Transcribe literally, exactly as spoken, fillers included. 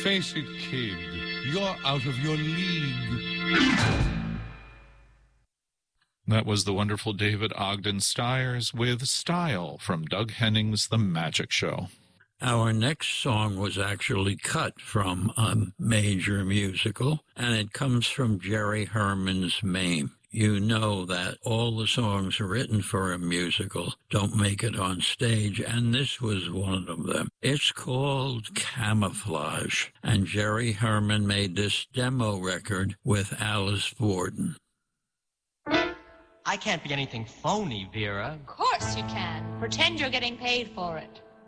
Face it, kid. You're out of your league. That was the wonderful David Ogden Stiers with Style from Doug Henning's The Magic Show. Our next song was actually cut from a major musical, and it comes from Jerry Herman's Mame. You know that all the songs written for a musical don't make it on stage, and this was one of them. It's called Camouflage, and Jerry Herman made this demo record with Alice Borden. I can't be anything phony, Vera. Of course you can. Pretend you're getting paid for it.